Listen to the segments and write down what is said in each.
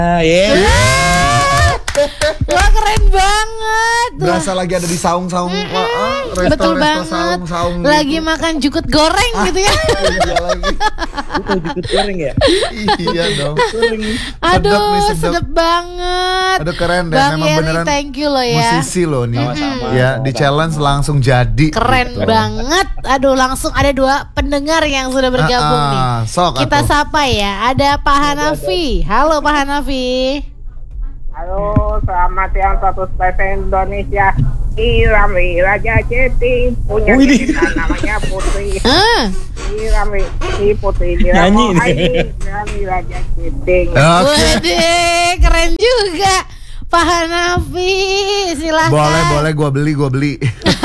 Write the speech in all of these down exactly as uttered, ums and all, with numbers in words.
Ah, yeah. Wah, keren banget. Berasa lagi ada di saung-saung, Mm-mm. wah, ah, resto, Betul resto, banget. saung-saung Lagi gitu. makan jukut goreng gitu ya. Iya lagi. Itu jukut goreng ya? Iya dong. Aduh, Sedap nih, sedap. sedap banget. Aduh keren deh, Bang memang Yeri, beneran thank you loh ya. musisi loh nih. Sama-sama. Ya, di challenge langsung jadi. Keren gitu. banget. Aduh, langsung ada dua pendengar yang sudah bergabung Ah, ah, nih. sok Kita atuh. sapa ya. Ada Pak Hanafi. Halo Pak Hanafi. Halo, selamat yang satu spesies Indonesia. Irami Raja Jeti punya Oh, ini. kita namanya Putri. Ah, Irami si Putri Nyanyi Diramo nih. Aini Irami Raja Jeti. Oke. waduh, keren juga. Pak Hanafi, silahkan. Boleh, boleh gua beli, gua beli.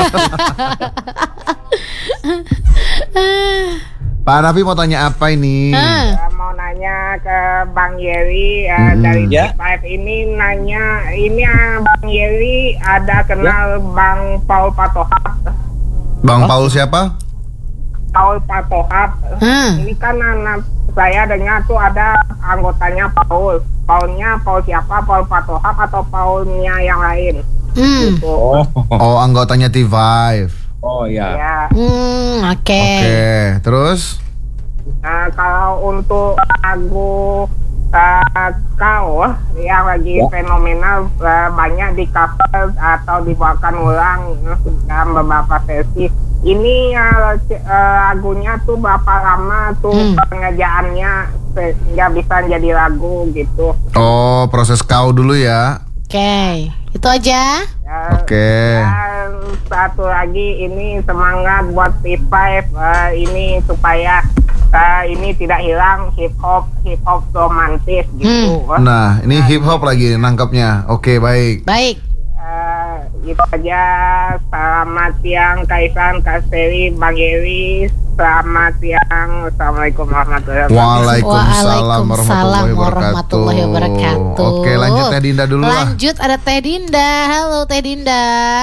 Pak Nafi mau tanya apa ini? Ah, Saya mau nanya ke Bang Yeri uh, Hmm. dari Ya. T lima ini nanya ini uh, Bang Yeri ada kenal Bang Paul Patohap. Bang Paul siapa? Paul Patohap. ah. Ini kan anak saya dengar tuh ada anggotanya Paul. Paulnya Paul siapa? Paul Patohap atau Paulnya yang lain? Hmm. Gitu. Oh, Oh, anggotanya T lima. oh ya. Ya. Hmm, oke. Oke, terus? Nah, kalau untuk lagu uh, kau yang lagi Ya. fenomenal uh, banyak di cover atau dibawakan ulang uh, dalam beberapa versi. Ini uh, c- uh, lagunya tuh berapa lama tuh Hmm. pengerjaannya sehingga bisa jadi lagu gitu. Oh, proses kau dulu ya. Oke, itu aja. Ya, Oke. Dan satu lagi ini semangat buat T lima uh, ini supaya uh, ini tidak hilang hip hop hip hop romantis gitu. Nah, ini hip hop lagi nangkapnya. Oke, baik. Baik. Uh, itu aja. Selamat siang Kaisan, Kasteri, Bang Yeri. Selamat siang. Assalamualaikum warahmatullahi wabarakatuh. Waalaikumsalam warahmatullahi warahmatullahi wabarakatuh. wabarakatuh. Oke, lanjut Teh Dinda dulu lah. Lanjut ada Teh Dinda. Halo Teh Dinda.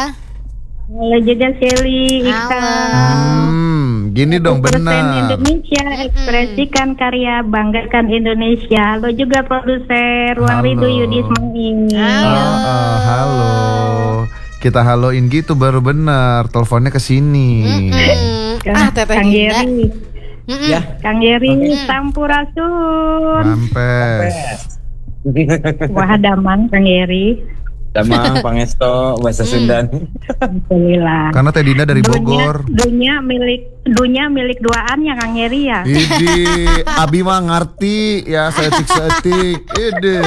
Halo juga Shelly, Ika. Halo. Hmm, gini dong Persen benar. Indonesia, ekspresikan karya, banggakan Indonesia. Halo juga produser Ruang Halo. Rindu Yudi Ismail. Halo. Ah, ah, halo. Kita haloin gitu baru benar. Teleponnya ke sini. Mm-mm. Ah, Teh Teh Kang Dinda. Yeri, Mm-mm. Ya. Kang Yeri, Oke. Sampurasun. Mampes. Wah, daman Kang Yeri. Sama Pangesto bahasa Sunda. Alhamdulillah. Karena Teh Dinda dari Bogor. Dunia, dunia milik dunia milik duaan ya Kang Yeri ya. Idi, Abi mah ngerti ya, setik-setik. Ide.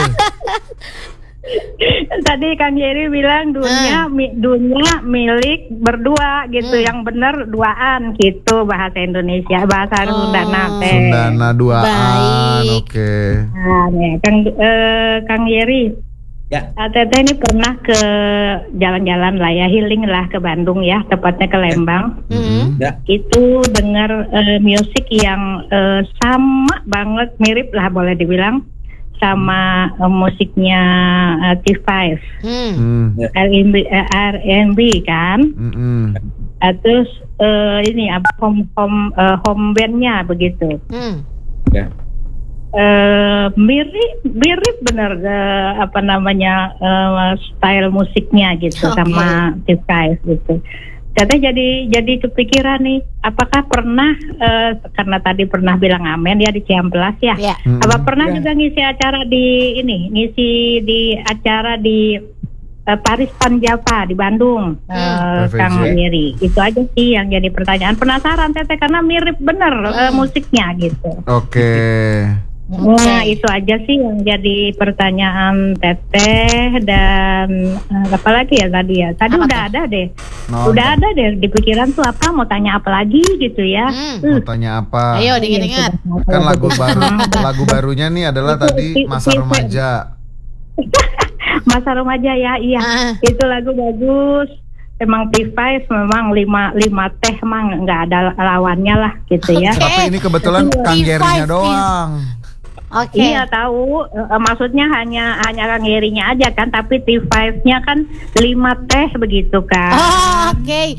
Tadi Kang Yeri bilang dunia mi- dunia milik berdua gitu, Hmm. yang benar duaan gitu bahasa Indonesia, bahasa Oh. Sundana teh. Sundana duaan. Baik. Oke. Nah, nih, Kang eh, Kang Yeri, Ya. ah, Teteh ini pernah ke jalan-jalan lah ya, healing lah ke Bandung ya, tepatnya ke Lembang. Mm-mm. Ya. Itu dengar eh, musik yang eh, sama banget, mirip lah boleh dibilang sama eh, musiknya eh, T lima. Hmm. Hmm. R and B, eh, R and B kan. Mm-mm. Ah, terus eh, ini apa home home eh, home bandnya begitu. Hmm. Ya. Eh, mirip mirip bener eh, apa namanya eh, style musiknya gitu Oke. sama T lima gitu. Katanya jadi jadi kepikiran nih, apakah pernah eh, karena tadi pernah bilang amen ya di Ciamplas ya. Ya. Mm-mm. Apa pernah Ya. juga ngisi acara di ini, ngisi di acara di eh, Paris Panjava di Bandung, eh, P V J. Kang Yeri. Itu aja sih yang jadi pertanyaan. Penasaran Teteh karena mirip bener eh, musiknya gitu. Oke. Nah, itu aja sih yang jadi pertanyaan Teteh dan eh, apa lagi ya tadi ya. Tadi Apa udah tuh? ada deh. No, Udah ada deh di pikiran tuh apa mau tanya apa lagi gitu ya. Hmm. Mau tanya apa? Ayo diingat-ingat. Kan lagu baru, lagu barunya nih adalah Itu, tadi itu, Masa itu. Remaja. Masa remaja ya, iya. Ah. Itu lagu bagus. Emang T lima memang lima lima teh emang nggak ada lawannya lah gitu ya. Oke. Tapi ini kebetulan T Kang lima. Gerinya doang. Oke. Iya tahu, eh, maksudnya hanya hanya Kang Yerinya aja kan, tapi T lima-nya kan lima teh begitu kan. Oh, oke.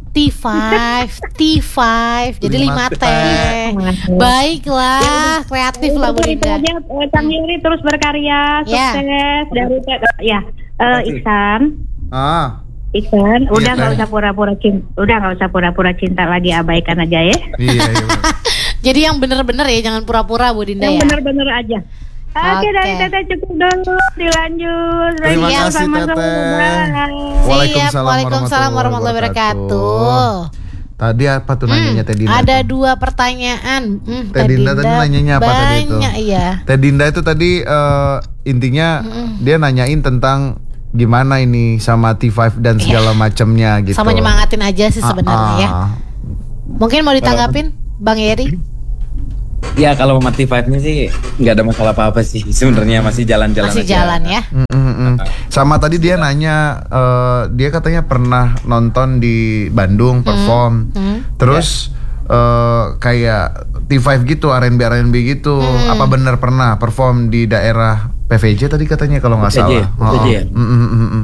T lima, T lima, jadi Lima lima teh. Baiklah, kreatif lah Bu Itu Dinda. aja, eh, Kang Yeri terus berkarya, Ya. sukses dari ya eh, Iksan. Ah, Iksan, udah Iya, nggak Teh. usah pura-pura cinta, udah nggak usah pura-pura cinta lagi, abaikan aja ya. iya iya. bener. Jadi yang bener-bener ya, jangan pura-pura Bu Dinda Yang ya. bener-bener aja. Oke, Oke. dari Teteh cukup dulu, dilanjut. Terima Lagi kasih, sama-sama. Teteh. Bye. Waalaikumsalam Siap, Waalaikumsalam warahmatullahi wabarakatuh. Tadi apa tuh nanyanya Teh Dinda? Ada tuh? dua pertanyaan. Hmm, Teh Dinda tadi nanyanya apa tadi itu? Banyak iya. Teh Dinda itu tadi eh, intinya dia nanyain tentang gimana ini sama T lima dan segala macamnya gitu. Sama nyemangatin aja sih sebenarnya ya. Ah, ah. Mungkin mau ditanggapin Bang Yeri? Ya kalau sama T lima-nya sih nggak ada masalah apa-apa sih. Sebenarnya masih jalan-jalan Masih aja. jalan ya. Mm, mm, mm. Sama tadi dia nanya, eh, dia katanya pernah nonton di Bandung perform, hmm. terus eh, kayak T lima gitu, R and B R and B gitu. Hmm. Apa benar pernah perform di daerah P V J tadi katanya kalau nggak P V J, salah? P V J ya? Oh, oh. Mm, mm, mm, mm.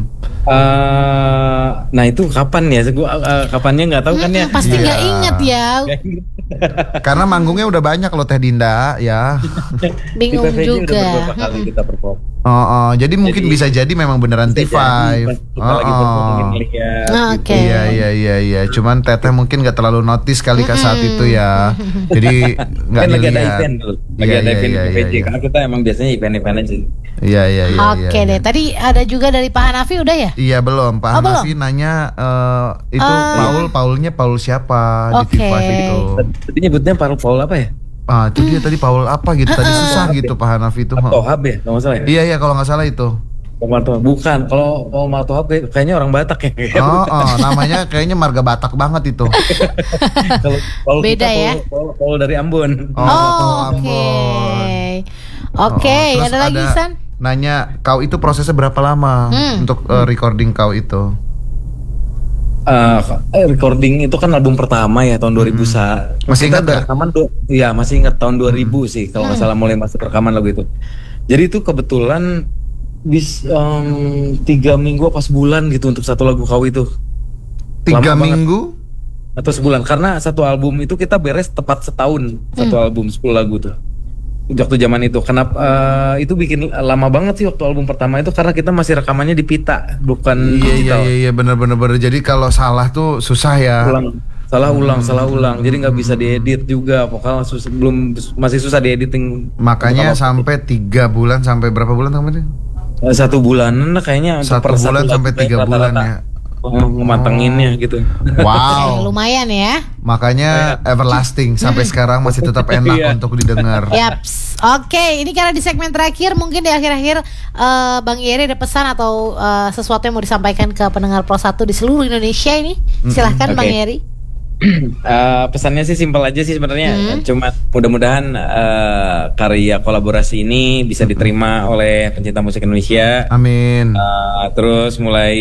Eh, nah itu kapan ya? Gua uh, kapannya nggak tahu kan ya. Mm-mm, pasti nggak Iya. inget ya. Karena manggungnya udah banyak loh Teh Dinda ya. Bingung Di P V J udah juga. beberapa kali kita perform. Oh, oh. Jadi mungkin Jadi- bisa jadi memang beneran T Bisa lima. jadi pas kita lagi perform mungkin lihat. Oh, gitu. oke. Iya iya iya iya. Cuman Teteh mungkin nggak terlalu notice kali ke saat itu ya. Jadi nggak Kan lagi ada dilihat. event dulu. Lagi Iya, ada iya, event iya, di P V J. iya, Karena kita emang biasanya event-event aja. Iya iya iya. Oke iya, deh. iya. Tadi ada juga dari Pak Hanafi udah ya? Iya belum. Pak Oh, belum? Hanafi nanya eh, itu Eh. Paul, Paulnya Paul siapa di T lima Oke. itu? Tadi nyebutnya Paul Paul apa ya? Ah itu dia tadi Paul apa gitu. Tadi susah gitu Pak Hanafi itu. Tohab ya? Kalau nggak salah ya? Iya iya kalau nggak salah itu. Paul Tohab. Bukan. Kalau Paul Tohab kayak- kayaknya orang Batak ya. Oh, oh namanya kayaknya marga Batak banget itu. Kalau Paul Beda kita, ya? Paul, Paul, Paul dari Ambon. Oh, Oh, Ambon. Oke. Oke, Oh, terus ada lagi San? Nanya kau itu prosesnya berapa lama Hmm. untuk eh, recording kau itu? Eh, eh, recording itu kan album pertama ya tahun dua ribu sa. Masih Kita ingat udah nggak? rekaman tuh. Iya, masih ingat tahun dua ribu sih kalau nggak salah mulai masuk rekaman lagu itu. Jadi itu kebetulan bis em, tiga minggu apa sebulan gitu untuk satu lagu kau itu. Tiga Lama banget. minggu? Atau sebulan karena satu album itu kita beres tepat setahun satu album sepuluh lagu tuh waktu zaman itu. Kenapa eh, itu bikin lama banget sih waktu album pertama itu karena kita masih rekamannya di pita bukan Iya iya digital. iya iya benar-benar benar. Jadi kalau salah tuh susah ya. Ulang, salah ulang, salah ulang. Jadi nggak bisa diedit juga. Vokal sus- belum masih susah diediting. Makanya Vokal- sampai tiga bulan sampai berapa bulan kemarin? Eh, satu bulanan lah kayaknya untuk Satu per bulan lagu sampai kayak tiga bulan rata-rata. ya. Oh, ngemantenginnya gitu. Eh, Wow. lumayan ya. Makanya everlasting sampai sekarang masih tetap enak Iya. untuk didengar. Yaps. Oke, ini karena di segmen terakhir mungkin di akhir-akhir eh, Bang Yeri ada pesan atau eh, sesuatu yang mau disampaikan ke pendengar Pro satu di seluruh Indonesia ini. Silahkan Oke. Bang Yeri. Eh, pesannya sih simpel aja sih sebenarnya. Hmm. Cuma mudah-mudahan eh, karya kolaborasi ini bisa diterima oleh pencinta musik Indonesia. Amin. Eh, terus mulai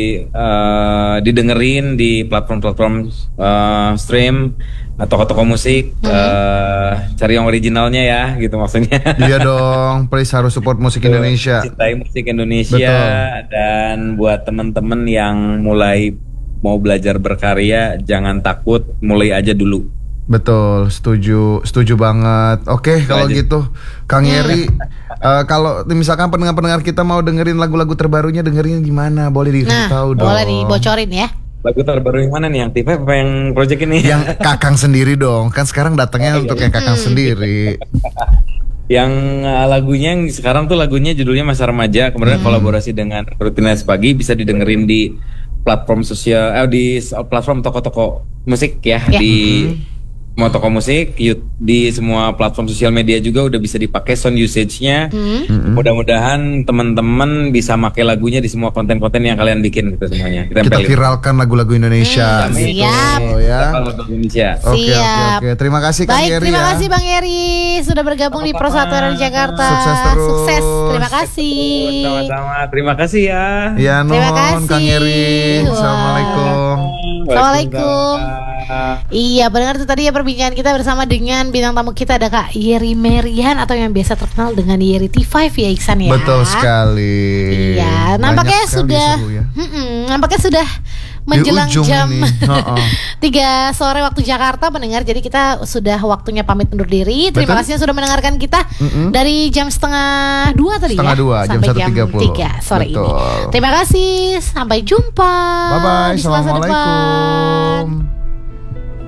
eh, didengerin di platform-platform eh, stream atau toko-toko musik. Eh, cari yang originalnya ya, gitu maksudnya. Iya dong, please harus support musik Indonesia. Cintai musik Indonesia. Dan buat teman-teman yang mulai mau belajar berkarya, jangan takut, mulai aja dulu. Betul, setuju, setuju banget. Oke, kalau aja. gitu, Kang Yeri, eh, kalau misalkan pendengar-pendengar kita mau dengerin lagu-lagu terbarunya, dengerin gimana? Boleh dikasih Nah, tahu dong. boleh dibocorin ya. Lagu terbaru yang mana nih? Yang T lima apa yang project ini? Yang Kakang sendiri dong, kan sekarang datangnya untuk yang Kakang sendiri. Yang uh, lagunya yang sekarang tuh lagunya judulnya Masa Remaja, kemudian kolaborasi dengan Rutinitas Pagi, bisa didengerin di platform sosial, eh, di platform toko-toko musik ya, Ya. di semua toko musik, yut- di semua platform sosial media juga udah bisa dipakai sound usage-nya. Hmm. Mudah-mudahan teman-teman bisa pakai lagunya di semua konten-konten yang kalian bikin gitu semuanya. Kita tempelin. viralkan lagu-lagu Indonesia. Hmm, gitu, siap. ya. Lagu Indonesia. Oke oke Siap. oke. Terima kasih Kang Baik, Yeri terima ya. kasih Bang Yeri sudah bergabung di Pro satu R Jakarta. Sukses terus. Sukses. Terima kasih. Sama-sama. Terima kasih ya. Ya Terima nuhun kasih. Kang Yeri. Wah. Assalamualaikum. Assalamualaikum. Iya, benar itu tadi ya perbincangan kita bersama dengan bintang tamu kita ada Kak Yeri Merian atau yang biasa terkenal dengan Yeri T lima ya Iksan ya. Betul sekali. Iya, Banyak nampaknya sekali sudah, seru ya. Mm-mm, nampaknya sudah menjelang ujung jam ini. Ha-ha. tiga sore waktu Jakarta mendengar. Jadi kita sudah waktunya pamit undur diri. Terima Betul. kasih yang sudah mendengarkan kita Mm-mm. dari jam setengah dua tadi Setengah ya dua, jam sampai satu jam tiga puluh. tiga sore Betul. ini. Terima kasih, sampai jumpa. Bye bye. di Selasa depan. Assalamualaikum.